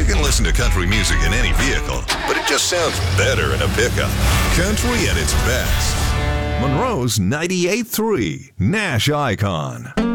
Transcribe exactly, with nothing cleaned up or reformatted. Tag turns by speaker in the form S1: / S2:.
S1: You can listen to country music in any vehicle, but it just sounds better in a pickup. Country at its best. Monroe's ninety-eight point three Nash Icon.